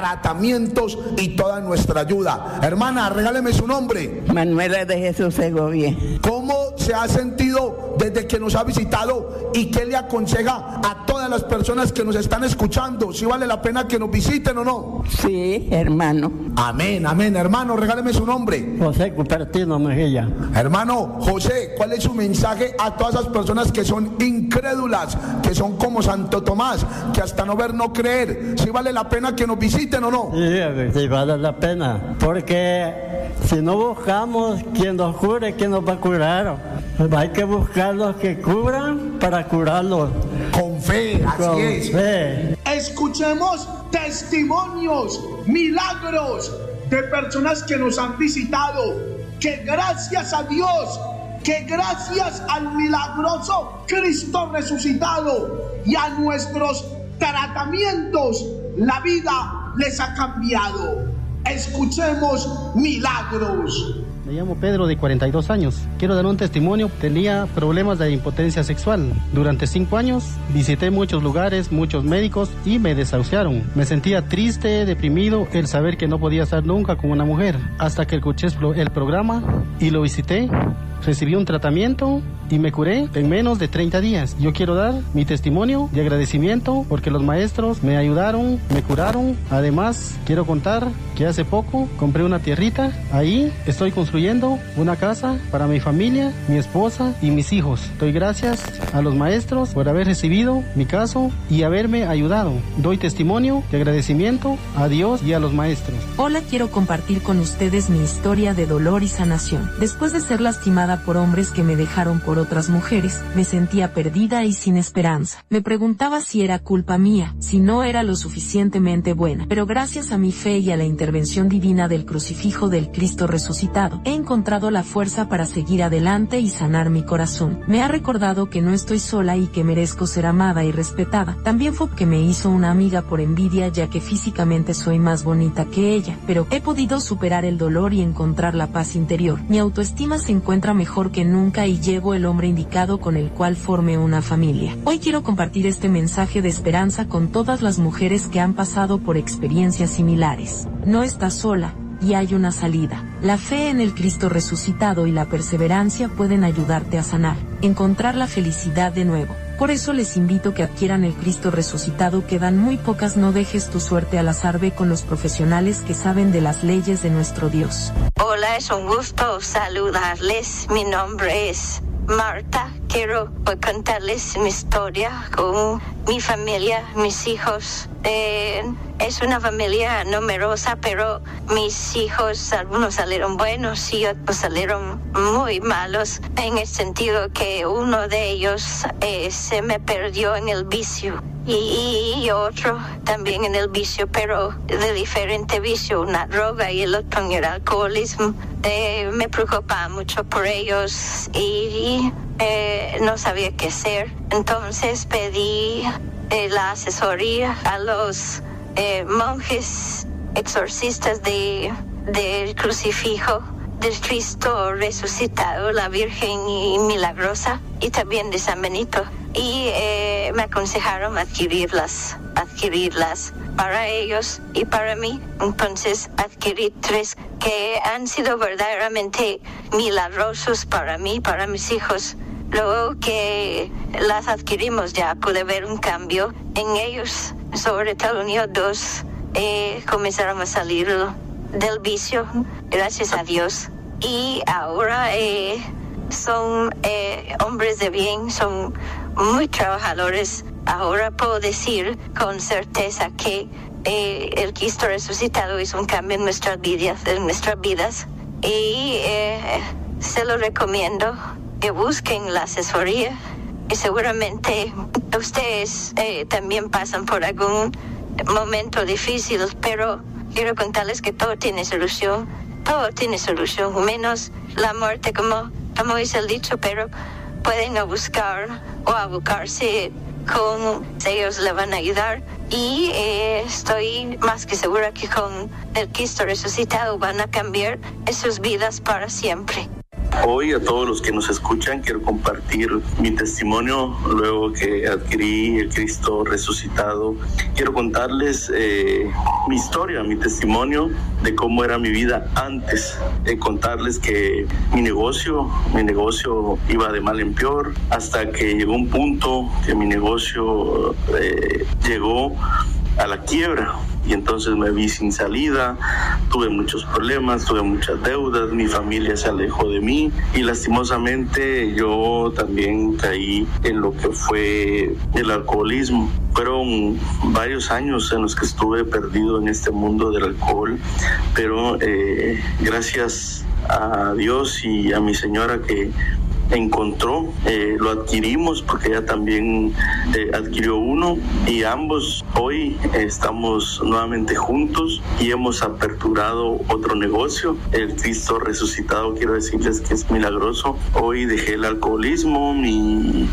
tratamientos y toda nuestra ayuda. Hermana, regáleme su nombre. Manuela de Jesús Segovia. ¿Cómo se ha sentido desde que nos ha visitado y qué le aconseja a todas las personas que nos están escuchando? ¿Si vale la pena que nos visiten o no? Sí, hermano. Amén, amén. Hermano, regáleme su nombre. José Cupertino Mejía. Hermano José, ¿cuál es su mensaje a todas esas personas que son incrédulas, que son como Santo Tomás, que hasta no ver, no creer? ¿Si vale la pena que nos visiten o no? Sí, vale la pena, porque si no buscamos quien nos cure, ¿quién nos va a curar? Hay que buscar los que cubran para curarlos. Con fe, así Con es. Fe. Escuchemos testimonios, milagros de personas que nos han visitado, que gracias a Dios, que gracias al milagroso Cristo resucitado y a nuestros tratamientos, la vida les ha cambiado. Escuchemos milagros. Me llamo Pedro, de 42 años. Quiero dar un testimonio. Tenía problemas de impotencia sexual. Durante 5 años visité muchos lugares, muchos médicos y me desahuciaron. Me sentía triste, deprimido, el saber que no podía estar nunca con una mujer. Hasta que escuché el programa y lo visité. Recibí un tratamiento y me curé en menos de 30 días. Yo quiero dar mi testimonio de agradecimiento porque los maestros me ayudaron, me curaron. Además, quiero contar que hace poco compré una tierrita. Ahí estoy construyendo una casa para mi familia, mi esposa y mis hijos. Doy gracias a los maestros por haber recibido mi caso y haberme ayudado. Doy testimonio de agradecimiento a Dios y a los maestros. Hola, quiero compartir con ustedes mi historia de dolor y sanación. Después de ser lastimada por hombres que me dejaron por otras mujeres, me sentía perdida y sin esperanza. Me preguntaba si era culpa mía, si no era lo suficientemente buena. Pero gracias a mi fe y a la intervención divina del crucifijo del Cristo resucitado, he encontrado la fuerza para seguir adelante y sanar mi corazón. Me ha recordado que no estoy sola y que merezco ser amada y respetada. También fue que me hizo una amiga por envidia, ya que físicamente soy más bonita que ella, pero he podido superar el dolor y encontrar la paz interior. Mi autoestima se encuentra mejor que nunca y llevo el hombre indicado con el cual forme una familia. Hoy quiero compartir este mensaje de esperanza con todas las mujeres que han pasado por experiencias similares. No estás sola y hay una salida. La fe en el Cristo resucitado y la perseverancia pueden ayudarte a sanar, encontrar la felicidad de nuevo. Por eso les invito que adquieran el Cristo resucitado. Quedan muy pocas. No dejes tu suerte al azar. Ve con los profesionales que saben de las leyes de nuestro Dios. Hola, es un gusto saludarles. Mi nombre es Marta. Quiero contarles mi historia con mi familia, mis hijos. Es una familia numerosa, pero mis hijos, algunos salieron buenos y otros salieron muy malos, en el sentido que uno de ellos se me perdió en el vicio. Y otro también en el vicio, pero de diferente vicio, una droga y el otro en el alcoholismo. Me preocupaba mucho por ellos y no sabía qué hacer. Entonces pedí la asesoría a los monjes exorcistas del crucifijo del Cristo resucitado, la Virgen y Milagrosa, y también de San Benito. Y me aconsejaron adquirirlas para ellos y para mí. Entonces adquirí 3 que han sido verdaderamente milagrosos para mí, para mis hijos. Luego que las adquirimos ya pude ver un cambio en ellos, sobre todo ellos 2 comenzaron a salir del vicio, gracias a Dios. Y ahora son hombres de bien, son muy trabajadores. Ahora puedo decir con certeza que el Cristo resucitado hizo un cambio en nuestras vidas, y se lo recomiendo que busquen la asesoría, y seguramente ustedes también pasan por algún momento difícil, pero quiero contarles que todo tiene solución, menos la muerte, como dice el dicho, pero pueden abocarse con ellos, le van a ayudar, y estoy más que segura que con el Cristo resucitado van a cambiar sus vidas para siempre. Hoy a todos los que nos escuchan quiero compartir mi testimonio luego que adquirí el Cristo resucitado. Quiero contarles mi historia, mi testimonio de cómo era mi vida antes. Contarles que mi negocio iba de mal en peor hasta que llegó un punto que mi negocio llegó a la quiebra. Y entonces me vi sin salida, tuve muchos problemas, tuve muchas deudas, mi familia se alejó de mí y lastimosamente yo también caí en lo que fue el alcoholismo. Fueron varios años en los que estuve perdido en este mundo del alcohol, pero gracias a Dios y a mi señora que encontró, lo adquirimos porque ella también adquirió uno y ambos hoy estamos nuevamente juntos y hemos aperturado otro negocio, el Cristo resucitado. Quiero decirles que es milagroso. Hoy dejé el alcoholismo, mi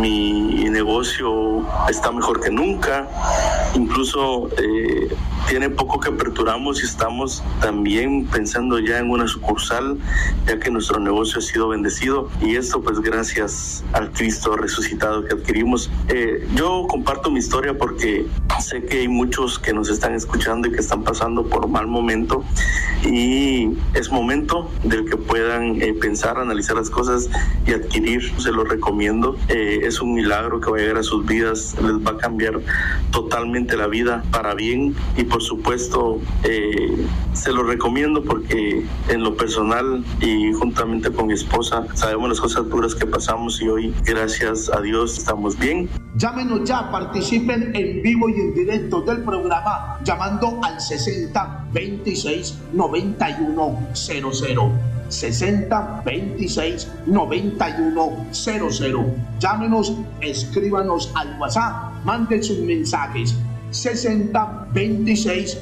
negocio está mejor que nunca, incluso tiene poco que aperturamos y estamos también pensando ya en una sucursal, ya que nuestro negocio ha sido bendecido y esto pues gracias al Cristo resucitado que adquirimos. Yo comparto mi historia porque sé que hay muchos que nos están escuchando y que están pasando por un mal momento y es momento del que puedan pensar, analizar las cosas y adquirir. Se los recomiendo. Es un milagro que va a llegar a sus vidas, les va a cambiar totalmente la vida para bien y por supuesto se lo recomiendo porque en lo personal y juntamente con mi esposa sabemos las cosas duras que pasamos y hoy gracias a Dios estamos bien. Llámenos ya, participen en vivo y en directo del programa llamando al 60 26 91 00. 60 26 91 00. Llámenos, escríbanos al WhatsApp, manden sus mensajes. 60 26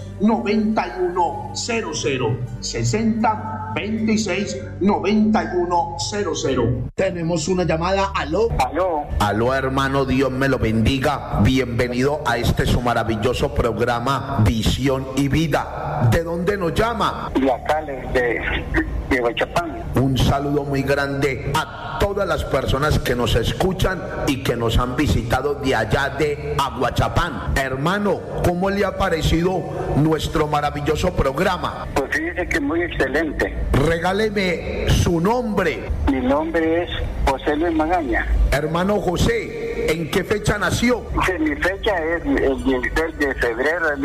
91 00. 60 26 91 00. Tenemos una llamada. Aló. Aló, hermano, Dios me lo bendiga. Bienvenido a este su maravilloso programa Visión y Vida. ¿De dónde nos llama? De acá, de Aguachapán. Un saludo muy grande a todas las personas que nos escuchan y que nos han visitado de allá de Aguachapán. Hermano, ¿cómo le ha parecido nuestro maravilloso programa? Pues fíjese que muy excelente. Regáleme su nombre. Mi nombre es José Luis Magaña. Hermano José, ¿en qué fecha nació? Mi fecha es el 16 de febrero de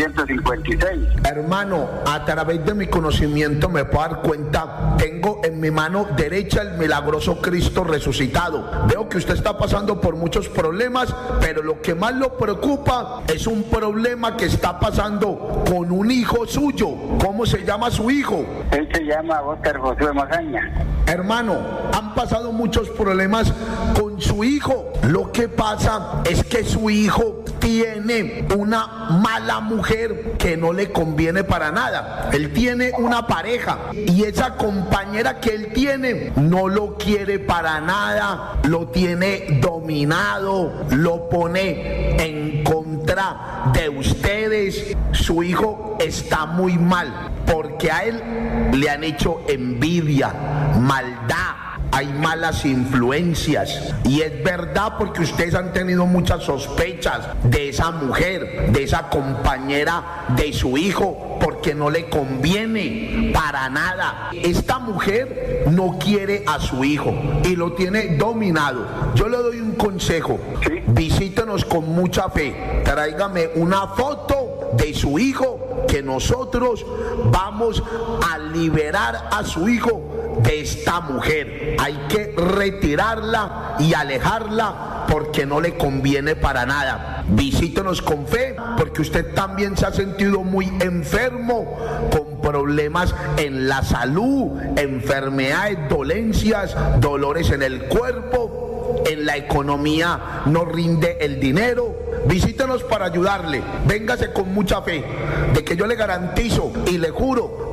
1956. Hermano, a través de mi conocimiento me puedo dar cuenta, tengo en mi mano derecha el milagroso Cristo resucitado. Veo que usted está pasando por muchos problemas, pero lo que más lo preocupa es un problema que está pasando con un hijo suyo. ¿Cómo se llama su hijo? Él se llama Oscar José Magaña. Hermano, han pasado muchos problemas con su hijo. Lo que pasa es que su hijo tiene una mala mujer que no le conviene para nada. Él tiene una pareja y esa compañera que él tiene no lo quiere para nada, lo tiene dominado, lo pone en contra de ustedes. Su hijo está muy mal porque a él le han hecho envidia, maldad. Hay malas influencias y es verdad porque ustedes han tenido muchas sospechas de esa mujer, de esa compañera de su hijo, porque no le conviene para nada. Esta mujer no quiere a su hijo y lo tiene dominado. Yo le doy un consejo: visítenos con mucha fe, tráigame una foto de su hijo, que nosotros vamos a liberar a su hijo de esta mujer. Hay que retirarla y alejarla porque no le conviene para nada. Visítenos con fe porque usted también se ha sentido muy enfermo, con problemas en la salud, enfermedades, dolencias, dolores en el cuerpo, en la economía no rinde el dinero. Visítenos para ayudarle. Véngase con mucha fe de que yo le garantizo y le juro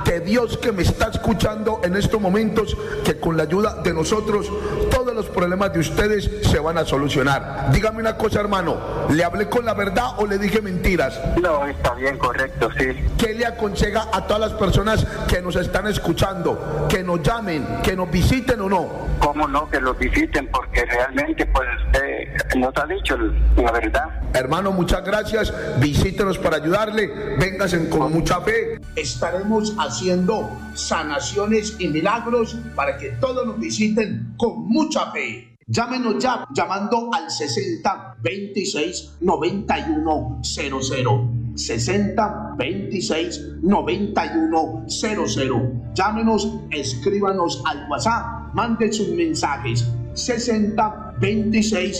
de Dios que me está escuchando en estos momentos, que con la ayuda de nosotros todos los problemas de ustedes se van a solucionar. Dígame una cosa, hermano, ¿le hablé con la verdad o le dije mentiras? No, está bien, correcto, sí. ¿Qué le aconseja a todas las personas que nos están escuchando? Que nos llamen, que nos visiten o no. ¿Cómo no? Que los visiten, porque realmente pues usted nos ha dicho la verdad. Hermano, muchas gracias, visítenos para ayudarle, vénganse con mucha fe. Estaremos haciendo sanaciones y milagros para que todos nos visiten con mucha fe. Llámenos ya, llamando al 60 26 91 00. 60 26 91 00. Llámenos, escríbanos al WhatsApp, manden sus mensajes. 60 26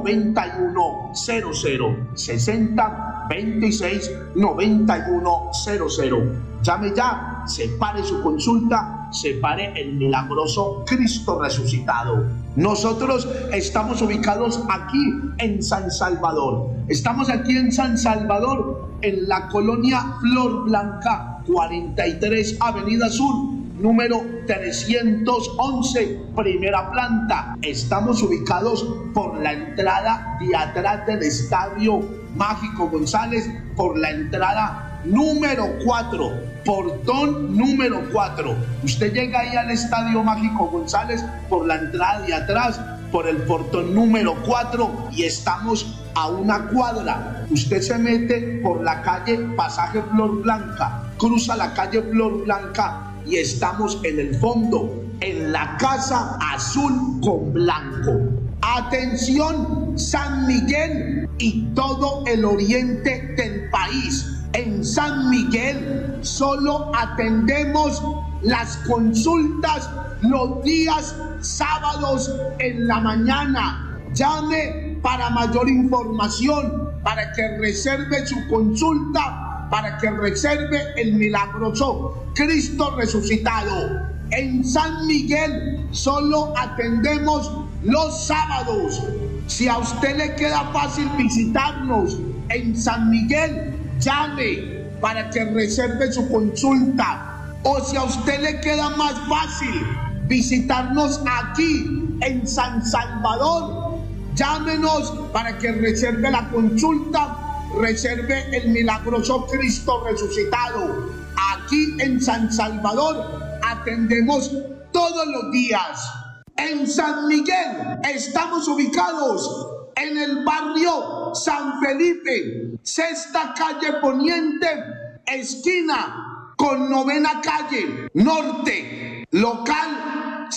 91 00. 60 26 91 00. Llame ya, separe su consulta, separe el milagroso Cristo resucitado. Nosotros estamos ubicados aquí en San Salvador. Estamos aquí en San Salvador, en la colonia Flor Blanca, 43 Avenida Sur, número 311, primera planta. Estamos ubicados por la entrada de atrás del Estadio Mágico González, por la entrada número 4, portón número 4. Usted llega ahí al Estadio Mágico González por la entrada de atrás, por el portón número 4, y estamos a una cuadra. Usted se mete por la calle Pasaje Flor Blanca, cruza la calle Flor Blanca y estamos en el fondo, en la casa azul con blanco. Atención, San Miguel y todo el oriente del país. En San Miguel solo atendemos las consultas los días sábados en la mañana. Llame para mayor información, para que reserve su consulta, para que reserve el milagroso Cristo resucitado. En San Miguel solo atendemos los sábados. Si a usted le queda fácil visitarnos en San Miguel, llame para que reserve su consulta. O si a usted le queda más fácil visitarnos aquí en San Salvador, llámenos para que reserve la consulta, reserve el milagroso Cristo resucitado. Aquí en San Salvador atendemos todos los días. En San Miguel estamos ubicados en el barrio San Felipe, sexta calle Poniente, esquina con novena calle Norte, local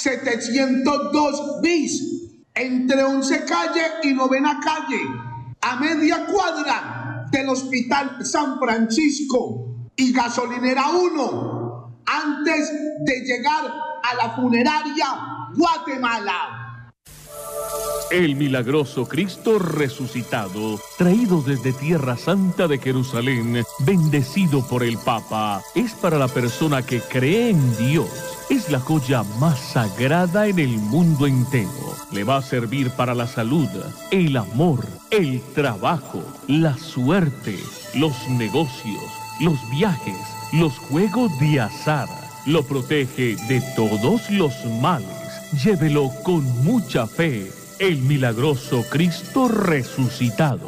702 bis, entre 11 calle y novena calle, a media cuadra del Hospital San Francisco y Gasolinera 1, antes de llegar a la funeraria Guatemala. El milagroso Cristo resucitado, traído desde Tierra Santa de Jerusalén, bendecido por el Papa, es para la persona que cree en Dios. Es la joya más sagrada en el mundo entero. Le va a servir para la salud, el amor, el trabajo, la suerte, los negocios, los viajes, los juegos de azar. Lo protege de todos los males. Llévelo con mucha fe. El milagroso Cristo resucitado.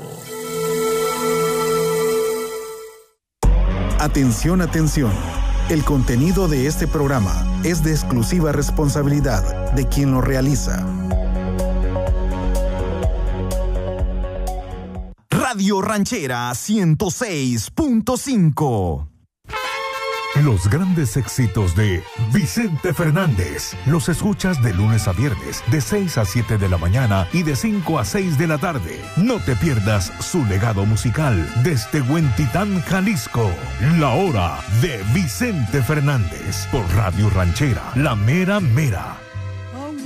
Atención, atención. El contenido de este programa es de exclusiva responsabilidad de quien lo realiza. Radio Ranchera 106.5. Los grandes éxitos de Vicente Fernández los escuchas de lunes a viernes de 6 a 7 de la mañana y de 5 a 6 de la tarde. No te pierdas su legado musical desde Huentitán, Jalisco. La hora de Vicente Fernández por Radio Ranchera, la mera mera.